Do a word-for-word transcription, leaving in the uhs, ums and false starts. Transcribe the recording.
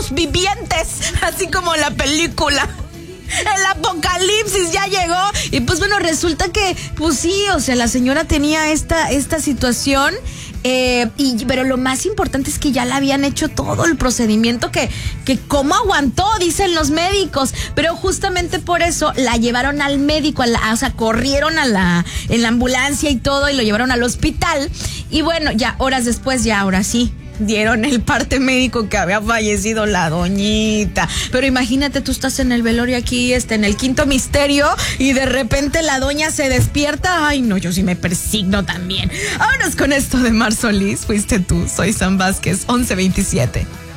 muertos vivientes, así como la película. El apocalipsis ya llegó. Y pues bueno, resulta que, pues sí, o sea, la señora tenía esta, esta situación. Eh, y, pero lo más importante es que ya le habían hecho todo el procedimiento que, que cómo aguantó, dicen los médicos. Pero justamente por eso la llevaron al médico, a la, o sea, corrieron a la, en la ambulancia y todo, y lo llevaron al hospital. Y bueno, ya horas después, ya ahora sí, dieron el parte médico que había fallecido la doñita. Pero imagínate, tú estás en el velorio aquí, este, en el quinto misterio, y de repente la doña se despierta. Ay, no, yo sí me persigno también. Vámonos con esto de Mar Solís. Fuiste tú, soy Sam Vázquez, once veintisiete.